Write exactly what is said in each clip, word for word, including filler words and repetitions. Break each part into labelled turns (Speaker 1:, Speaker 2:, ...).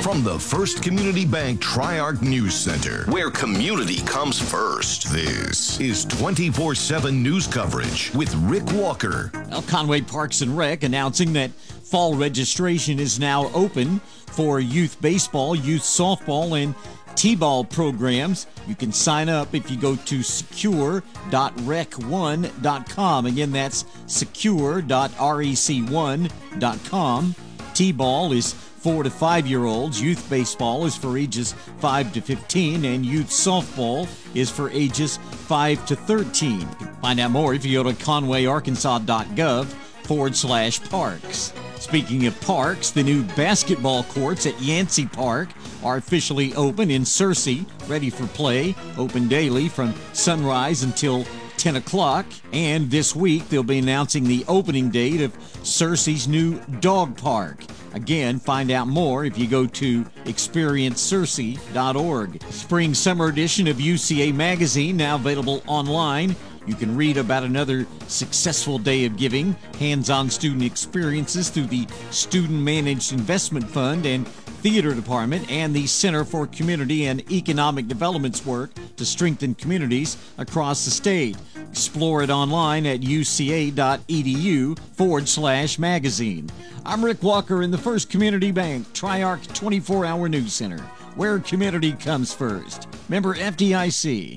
Speaker 1: From the First Community Bank Tri-Arc News Center, where community comes first, this is twenty-four seven news coverage with Rick Walker.
Speaker 2: Well, Conway Parks and Rec announcing that fall registration is now open for youth baseball, youth softball, and T-ball programs. You can sign up if you go to secure dot rec one dot com. Again, that's secure dot rec one dot com. T-ball is four to five year olds. Youth baseball is for ages five to fifteen, and youth softball is for ages five to thirteen. You can find out more if you go to conway arkansas dot gov forward slash parks. Speaking of parks, the new basketball courts at Yancey Park are officially open in Searcy, ready for play, open daily from sunrise until ten o'clock. And this week, they'll be announcing the opening date of Searcy's new dog park. Again, find out more if you go to experience searcy dot org. Spring Summer edition of U C A Magazine, now available online. You can read about another successful day of giving, hands-on student experiences through the Student Managed Investment Fund and Theater Department, and the Center for Community and Economic Development's work to strengthen communities across the state. Explore it online at uca.edu forward slash magazine. I'm Rick Walker in the First Community Bank Tri-Arc twenty-four hour News Center, where community comes first. Member F D I C.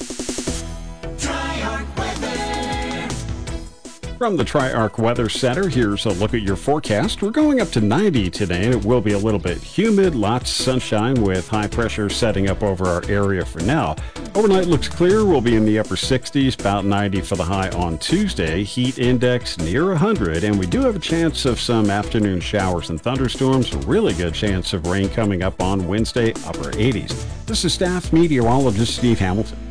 Speaker 3: From the Tri-Arc Weather Center, here's a look at your forecast. We're going up to ninety today, and it will be a little bit humid, lots of sunshine with high pressure setting up over our area for now. Overnight looks clear. We'll be in the upper sixties, about ninety for the high on Tuesday. Heat index near one hundred, and we do have a chance of some afternoon showers and thunderstorms. A really good chance of rain coming up on Wednesday, upper eighties. This is staff meteorologist Steve Hamilton.